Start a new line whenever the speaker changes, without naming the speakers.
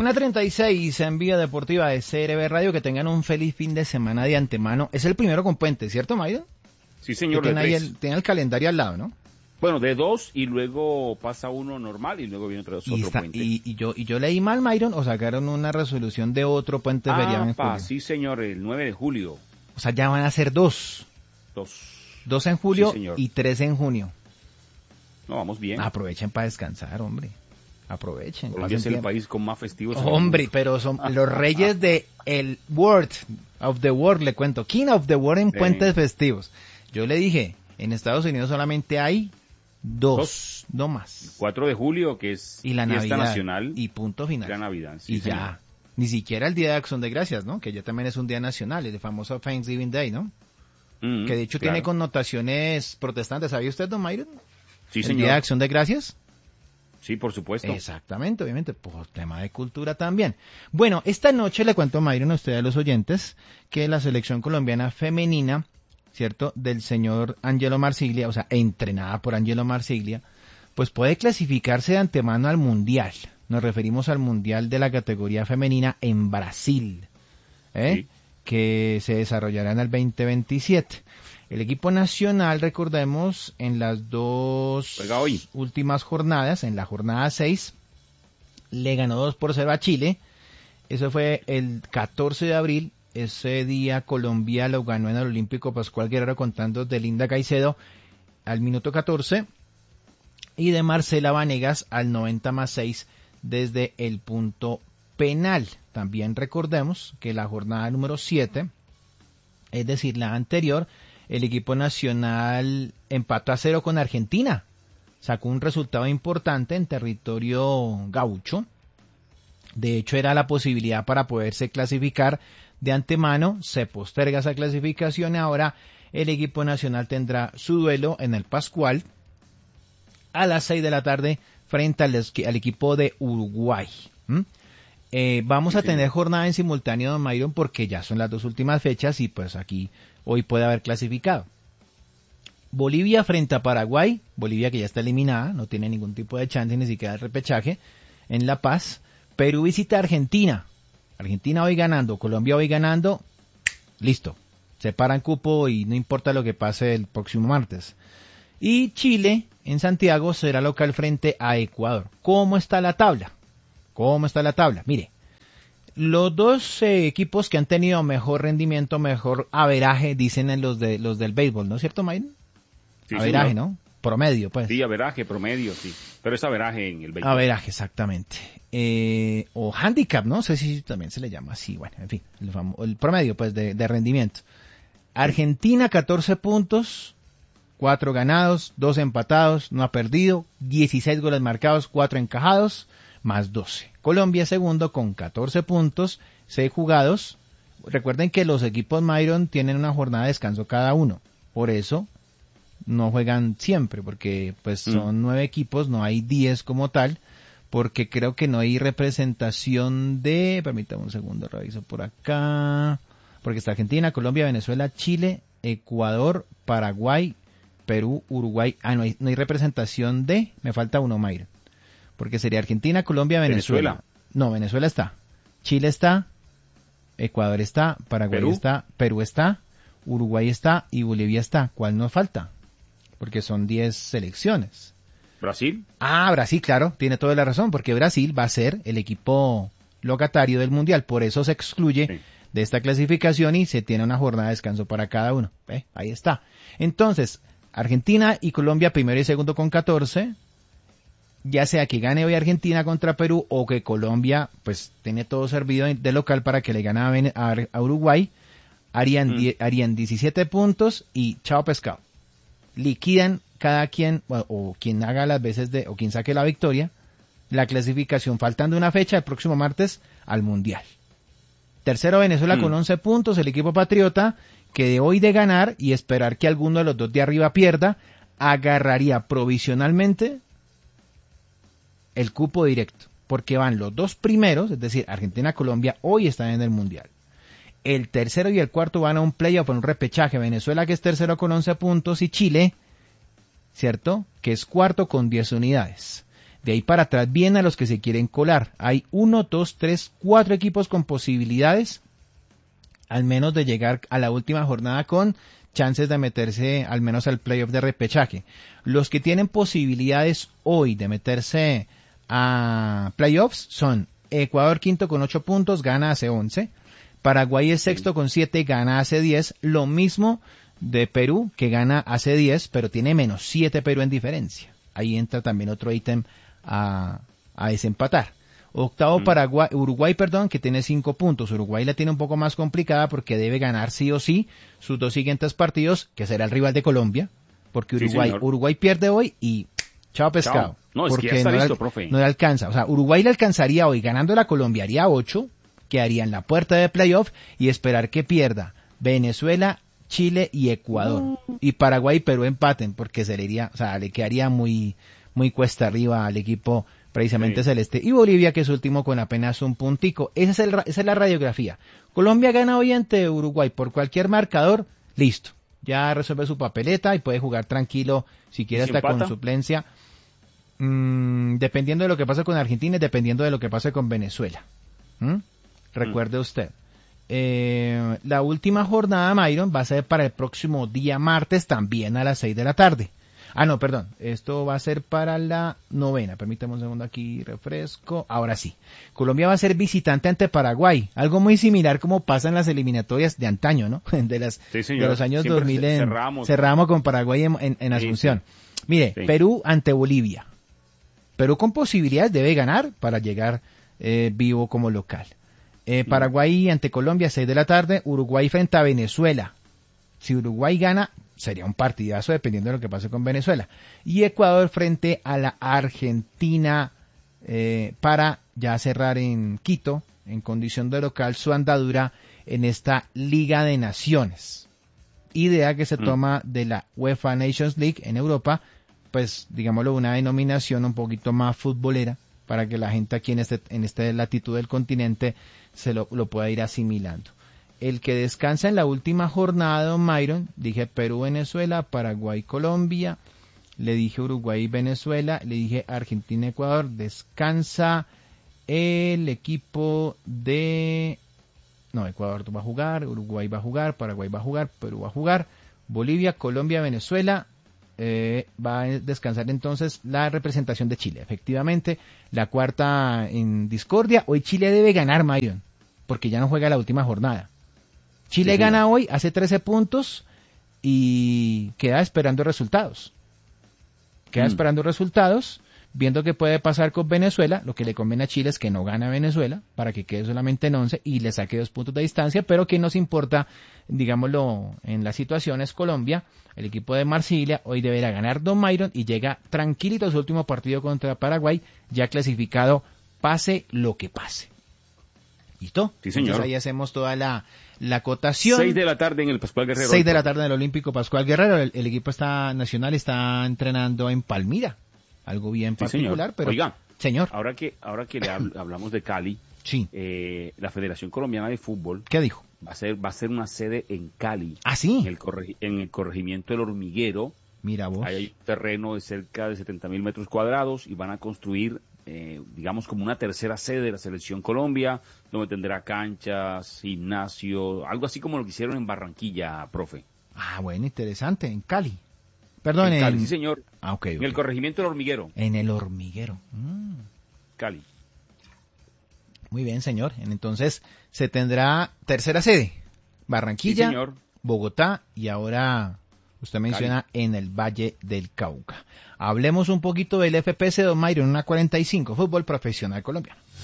1:36 en Vía Deportiva de CRB Radio. Que tengan un feliz fin de semana de antemano. Es el primero con puente, ¿cierto, Maido?
Sí, señor.
Tiene el calendario al lado, ¿no?
Bueno, de 2 y luego pasa uno normal y luego viene otro puente.
Y yo leí mal, Myron, o sacaron una resolución de otro puente feriado en julio.
Sí, señor, el 9 de julio.
O sea, ya van a ser dos. Dos en julio, sí, y 3 en junio.
No, vamos bien.
Aprovechen para descansar, hombre. Aprovechen.
Colombia es el país con más festivos.
Hombre, pero son los reyes de el World of the World, le cuento. King of the World en puentes festivos. Yo le dije, en Estados Unidos solamente hay dos, no más.
4 de julio, que es
y la
fiesta
Navidad,
nacional.
Y punto final.
La Navidad, sí,
y
señor.
Ya. Ni siquiera el Día de Acción de Gracias, ¿no? Que ya también es un día nacional, el famoso Thanksgiving Day, ¿no? Que de hecho tiene connotaciones protestantes. ¿Sabía usted, don Myron?
Sí, señor.
¿El Día de Acción de Gracias?
Sí, por supuesto.
Exactamente, obviamente, por tema de cultura también. Bueno, esta noche le cuento, Myron, a usted, a los oyentes, que la selección colombiana femenina, ¿cierto?, del señor Angelo Marsiglia, o sea, entrenada por Angelo Marsiglia, pues puede clasificarse de antemano al Mundial. Nos referimos al Mundial de la categoría femenina en Brasil,
sí,
que se desarrollará en el 2027. El equipo nacional, recordemos, en las dos últimas jornadas, en la jornada 6, le ganó 2-0 a Chile. Eso fue el 14 de abril. Ese día Colombia lo ganó en el Olímpico Pascual Guerrero con tantos de Linda Caicedo al minuto 14 y de Marcela Vanegas al 90+6 desde el punto penal. También recordemos que la jornada número 7, es decir, la anterior, el equipo nacional empató a 0 con Argentina. Sacó un resultado importante en territorio gaucho. De hecho, era la posibilidad para poderse clasificar de antemano. Se posterga esa clasificación y ahora el equipo nacional tendrá su duelo en el Pascual a las 6 de la tarde frente al equipo de Uruguay. Vamos a tener jornada en simultáneo, don Myron, porque ya son las dos últimas fechas y pues aquí hoy puede haber clasificado. Bolivia frente a Paraguay, Bolivia que ya está eliminada, no tiene ningún tipo de chance ni siquiera de repechaje en La Paz. Perú visita a Argentina, Argentina hoy ganando, Colombia hoy ganando, listo, separan cupo y no importa lo que pase el próximo martes. Y Chile en Santiago será local frente a Ecuador. ¿Cómo está la tabla? Mire, los dos equipos que han tenido mejor rendimiento, mejor averaje, dicen en los del béisbol, ¿no es cierto, Mayden?
Sí,
averaje,
señor.
¿no? Promedio, pues.
Sí, averaje, promedio, sí. Pero es averaje en el béisbol.
Averaje, exactamente. O handicap, ¿no? sé si también se le llama así, bueno, en fin, el promedio, pues, de rendimiento. Argentina, 14 puntos, 4 ganados, 2 empatados, no ha perdido, 16 goles marcados, 4 encajados, más 12. Colombia segundo con 14 puntos, 6 jugados. Recuerden que los equipos Myron tienen una jornada de descanso cada uno. Por eso no juegan siempre, porque pues son 9 equipos, no hay 10 como tal, porque creo que no hay representación de... Permítame un segundo, reviso por acá. Porque está Argentina, Colombia, Venezuela, Chile, Ecuador, Paraguay, Perú, Uruguay. No hay representación de... Me falta uno, Myron. Porque sería Argentina, Colombia, Venezuela. No, Venezuela está. Chile está. Ecuador está. Paraguay está. Perú está. Uruguay está. Y Bolivia está. ¿Cuál nos falta? Porque son 10 selecciones.
¿Brasil?
Brasil, claro. Tiene toda la razón. Porque Brasil va a ser el equipo locatario del Mundial. Por eso se excluye de esta clasificación y se tiene una jornada de descanso para cada uno. Ahí está. Entonces, Argentina y Colombia primero y segundo con 14. Ya sea que gane hoy Argentina contra Perú o que Colombia pues tiene todo servido de local para que le gane a Uruguay, harían 17 puntos y chao pescado. Liquidan cada quien, o quien haga las veces o quien saque la victoria, la clasificación faltando una fecha el próximo martes al Mundial. Tercero Venezuela con 11 puntos, el equipo patriota que de hoy de ganar y esperar que alguno de los dos de arriba pierda, agarraría provisionalmente el cupo directo, porque van los dos primeros, es decir, Argentina-Colombia, hoy están en el Mundial. El tercero y el cuarto van a un playoff, un repechaje. Venezuela, que es tercero con 11 puntos, y Chile, ¿cierto?, que es cuarto con 10 unidades. De ahí para atrás vienen a los que se quieren colar. Hay 1, 2, 3, 4 equipos con posibilidades, al menos de llegar a la última jornada con chances de meterse al menos al playoff de repechaje. Los que tienen posibilidades hoy de meterse a playoffs son Ecuador quinto con 8 puntos, gana hace 11. Paraguay es sexto con 7, gana hace 10. Lo mismo de Perú, que gana hace 10, pero tiene menos 7 Perú en diferencia. Ahí entra también otro ítem a desempatar. Octavo Uruguay, que tiene 5 puntos. Uruguay la tiene un poco más complicada porque debe ganar sí o sí sus 2 siguientes partidos, que será el rival de Colombia, porque Uruguay pierde hoy y chao pescado.
Chao. No,
porque
es que ya está listo, profe.
No le alcanza. O sea, Uruguay le alcanzaría hoy, ganando la Colombia haría 8, quedaría en la puerta de playoff y esperar que pierda Venezuela, Chile y Ecuador. Y Paraguay y Perú empaten, porque le quedaría muy cuesta arriba al equipo precisamente celeste. Y Bolivia, que es último con apenas un puntico. Esa es la radiografía. Colombia gana hoy ante Uruguay por cualquier marcador, listo. Ya resuelve su papeleta y puede jugar tranquilo, si quiere hasta con suplencia. Dependiendo de lo que pase con Argentina y dependiendo de lo que pase con Venezuela. Recuerde usted. La última jornada, Myron, va a ser para el próximo día martes, también a las 6 de la tarde. No, perdón, esto va a ser para la 9ª. Permítame un segundo aquí, refresco. Ahora sí. Colombia va a ser visitante ante Paraguay. Algo muy similar como pasa en las eliminatorias de antaño, ¿no? De los años siempre 2000. Cerramos con Paraguay en Asunción. Sí. Mire, sí. Perú ante Bolivia. Perú con posibilidades debe ganar para llegar vivo como local. Paraguay ante Colombia, 6 de la tarde. Uruguay frente a Venezuela. Si Uruguay gana, sería un partidazo dependiendo de lo que pase con Venezuela. Y Ecuador frente a la Argentina para ya cerrar en Quito, en condición de local, su andadura en esta Liga de Naciones. Idea que se toma de la UEFA Nations League en Europa, pues digámoslo, una denominación un poquito más futbolera para que la gente aquí en esta latitud del continente se lo pueda ir asimilando. El que descansa en la última jornada, don Myron, dije Perú, Venezuela, Paraguay, Colombia, le dije Uruguay, Venezuela, le dije Argentina, Ecuador, descansa el equipo de... No, Ecuador va a jugar, Uruguay va a jugar, Paraguay va a jugar, Perú va a jugar, Bolivia, Colombia, Venezuela, va a descansar entonces la representación de Chile. Efectivamente, la cuarta en discordia. Hoy Chile debe ganar, Myron, porque ya no juega la última jornada. Chile gana hoy, hace 13 puntos y queda esperando resultados. Viendo que puede pasar con Venezuela. Lo que le conviene a Chile es que no gane a Venezuela para que quede solamente en 11 y le saque 2 puntos de distancia, pero que nos importa, digámoslo, en la situación es Colombia. El equipo de Marsilia hoy deberá ganar, don Myron, y llega tranquilito a su último partido contra Paraguay, ya clasificado, pase lo que pase. ¿Listo?
Sí, señor.
Entonces ahí hacemos toda la cotación.
6 de la tarde en el Pascual Guerrero.
6 de la tarde en el Olímpico Pascual Guerrero. El equipo nacional está entrenando en Palmira. Algo bien particular,
señor.
Pero...
Oiga,
señor.
Ahora que hablamos de Cali,
sí.
La Federación Colombiana de Fútbol...
¿Qué dijo?
Va a ser una sede en Cali.
¿Ah, sí?
En el corregimiento del Hormiguero.
Mira vos.
Hay un terreno de cerca de 70,000 metros cuadrados y van a construir, digamos, como una tercera sede de la Selección Colombia, donde tendrá canchas, gimnasio, algo así como lo que hicieron en Barranquilla, profe.
Ah, bueno, interesante, en Cali. Perdón,
en Cali, sí, señor.
Okay.
En el corregimiento del Hormiguero.
En el Hormiguero.
Cali.
Muy bien, señor. Entonces, se tendrá tercera sede. Barranquilla,
sí,
Bogotá y ahora usted menciona Cali, en el Valle del Cauca. Hablemos un poquito del FPC, don Myron, una 45, fútbol profesional colombiano.